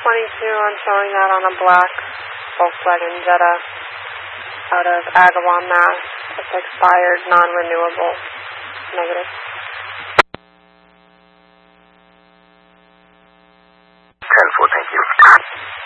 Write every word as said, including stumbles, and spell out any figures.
twenty-two, I'm showing that on a black Volkswagen Jetta out of Agawam, Mass. It's expired, non-renewable, negative. ten four, thank you.